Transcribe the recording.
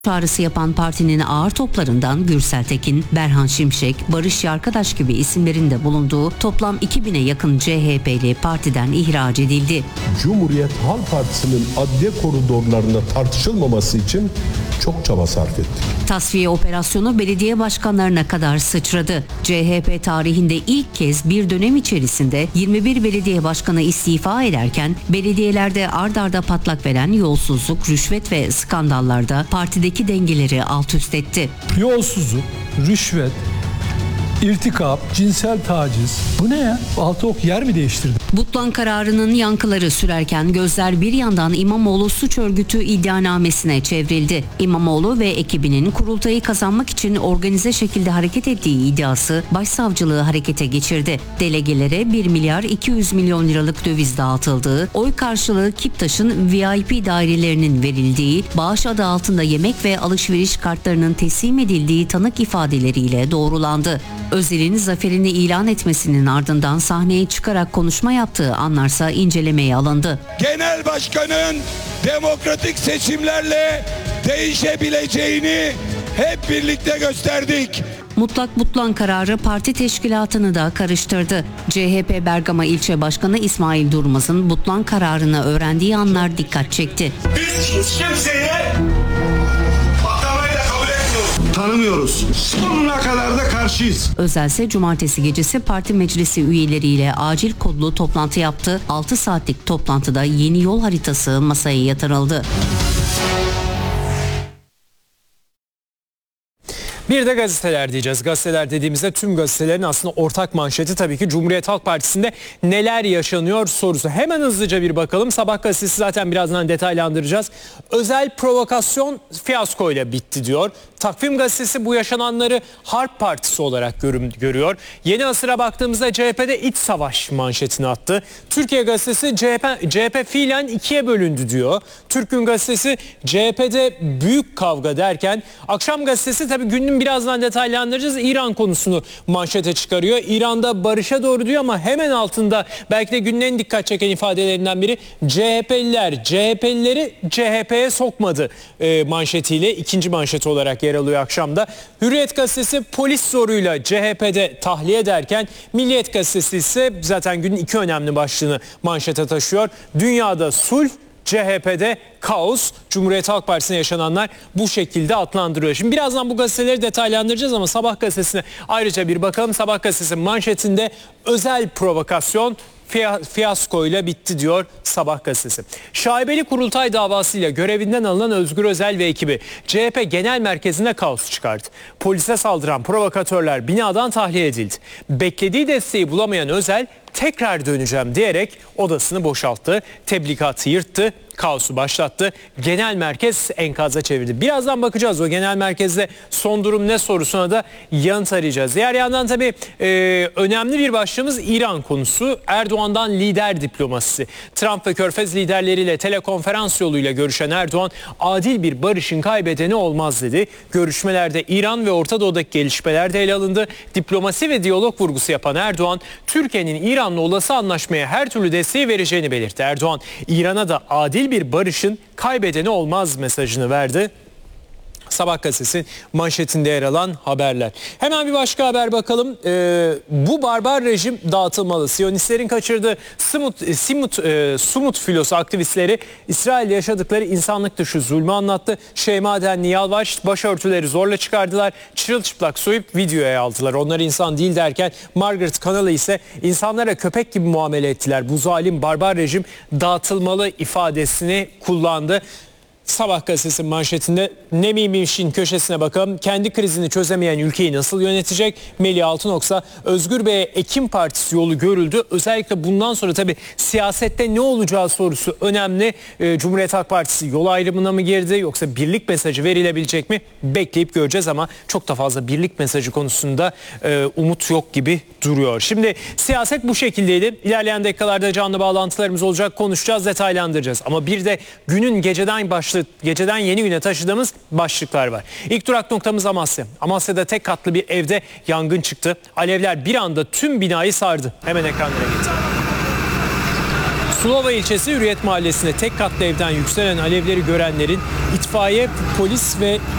çağrısı yapan partinin ağır toplarından Gürsel Tekin, Berhan Şimşek, Barış Yarkadaş gibi isimlerin de bulunduğu toplam 2000'e yakın CHP'li partiden ihraç edildi. Cumhuriyet Halk Partisi'nin adliye koridorlarında tartışılmaması için çok çaba sarf ettik. Tasfiye operasyonu belediye başkanlarına kadar sıçradı. CHP tarihinde ilk kez bir dönem içerisinde 21 belediye başkanı istifa ederken belediyelerde ard arda patlak veren yolsuzluk, rüşvet ve skandallarda partideki dengeleri alt üst etti. Yolsuzluk, rüşvet, irtikap, cinsel taciz. Bu ne ya? Altı ok yer mi değiştirdi? Butlan kararının yankıları sürerken gözler bir yandan İmamoğlu suç örgütü iddianamesine çevrildi. İmamoğlu ve ekibinin kurultayı kazanmak için organize şekilde hareket ettiği iddiası başsavcılığı harekete geçirdi. Delegelere 1 milyar 200 milyon liralık döviz dağıtıldığı, oy karşılığı Kiptaş'ın VIP dairelerinin verildiği, bağış adı altında yemek ve alışveriş kartlarının teslim edildiği tanık ifadeleriyle doğrulandı. Özel'in zaferini ilan etmesinin ardından sahneye çıkarak konuşma yaptığı anlarsa incelemeye alındı. Genel başkanın demokratik seçimlerle değişebileceğini hep birlikte gösterdik. Mutlak Butlan kararı parti teşkilatını da karıştırdı. CHP Bergama İlçe Başkanı İsmail Durmaz'ın Butlan kararını öğrendiği anlar dikkat çekti. Biz hiç kimseye patlamayla kabul etmiyoruz. Tanımıyoruz. Sonuna kadar da karşıyız. Özel ise cumartesi gecesi parti meclisi üyeleriyle acil kodlu toplantı yaptı. 6 saatlik toplantıda yeni yol haritası masaya yatırıldı. Bir de gazeteler diyeceğiz. Gazeteler dediğimizde tüm gazetelerin aslında ortak manşeti tabii ki Cumhuriyet Halk Partisi'nde neler yaşanıyor sorusu. Hemen hızlıca bir bakalım. Sabah gazetesi zaten birazdan detaylandıracağız. Özel provokasyon fiyaskoyla bitti diyor. Takvim gazetesi bu yaşananları Harp Partisi olarak görüyor. Yeni Asır'a baktığımızda CHP'de iç savaş manşetini attı. Türkiye gazetesi CHP fiilen ikiye bölündü diyor. Türk Gün gazetesi CHP'de büyük kavga derken Akşam gazetesi tabii günün birazdan detaylandıracağız. İran konusunu manşete çıkarıyor. İran'da barışa doğru diyor ama hemen altında belki de günün en dikkat çeken ifadelerinden biri CHP'liler CHP'lileri CHP'ye sokmadı manşetiyle ikinci manşeti olarak yer alıyor akşamda. Hürriyet gazetesi polis zoruyla CHP'de tahliye derken Milliyet gazetesi ise zaten günün iki önemli başlığını manşete taşıyor. Dünyada sulh, CHP'de kaos, Cumhuriyet Halk Partisi'ne yaşananlar bu şekilde adlandırıyor. Şimdi birazdan bu gazeteleri detaylandıracağız ama Sabah gazetesine ayrıca bir bakalım. Sabah gazetesi manşetinde özel provokasyon fiyaskoyla bitti diyor Sabah gazetesi. Şaibeli kurultay davasıyla görevinden alınan Özgür Özel ve ekibi CHP Genel Merkezi'nde kaos çıkardı. Polise saldıran provokatörler binadan tahliye edildi. Beklediği desteği bulamayan Özel tekrar döneceğim diyerek odasını boşalttı. Tebligatı yırttı. Kaosu başlattı. Genel merkez enkaza çevirdi. Birazdan bakacağız o genel merkezde son durum ne sorusuna da yanıt arayacağız. Diğer yandan tabii önemli bir başlığımız İran konusu. Erdoğan'dan lider diplomasisi. Trump ve Körfez liderleriyle telekonferans yoluyla görüşen Erdoğan adil bir barışın kaybedeni olmaz dedi. Görüşmelerde İran ve Orta Doğu'daki gelişmeler de ele alındı. Diplomasi ve diyalog vurgusu yapan Erdoğan, Türkiye'nin İran'la olası anlaşmaya her türlü desteği vereceğini belirtti. Erdoğan, İran'a da adil bir barışın kaybedeni olmaz mesajını verdi. Sabah gazetesinin manşetinde yer alan haberler. Hemen bir başka haber bakalım. Bu barbar rejim dağıtılmalı. Siyonistlerin kaçırdığı Sumut filosu aktivistleri İsrail'de yaşadıkları insanlık dışı zulmü anlattı. Şeyma Denli Yalvaç başörtüleri zorla çıkardılar. Çırılçıplak soyup videoya aldılar. Onlar insan değil derken Margaret kanalı ise insanlara köpek gibi muamele ettiler. Bu zalim barbar rejim dağıtılmalı ifadesini kullandı. Sabah gazetesi manşetinde Nemimiş'in köşesine bakalım. Kendi krizini çözemeyen ülkeyi nasıl yönetecek? Melih Altınoksa, Özgür Bey'e Ekim Partisi yolu görüldü. Özellikle bundan sonra tabii siyasette ne olacağı sorusu önemli. Cumhuriyet Halk Partisi yol ayrımına mı girdi yoksa birlik mesajı verilebilecek mi? Bekleyip göreceğiz ama çok da fazla birlik mesajı konusunda umut yok gibi duruyor. Şimdi siyaset bu şekildeydi. İlerleyen dakikalarda canlı bağlantılarımız olacak. Konuşacağız, detaylandıracağız. Ama bir de günün geceden yeni güne taşıdığımız başlıklar var. İlk durak noktamız Amasya. Amasya'da tek katlı bir evde yangın çıktı. Alevler bir anda tüm binayı sardı. Hemen ekranlara getirdim. Sulova ilçesi Hürriyet Mahallesi'nde tek katlı evden yükselen alevleri görenlerin itfaiye, polis ve